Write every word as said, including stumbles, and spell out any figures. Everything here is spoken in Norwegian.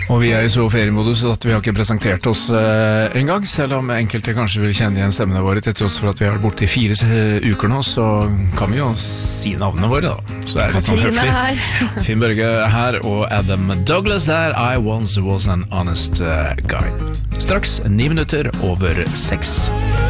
Og vi er i så feriemodus at vi har ikke presentert oss uh, en gang, selv om enkelte kanskje vil kjenne igjen stemmene våre. Til tross for at vi har vært borte i fire uh, uker nå, så kan vi jo si navnene våre da. Så er det litt sånn høflig. Finn Børge her og Adam Douglas der. I once was an honest uh, guy. Straks ni minutter over seks.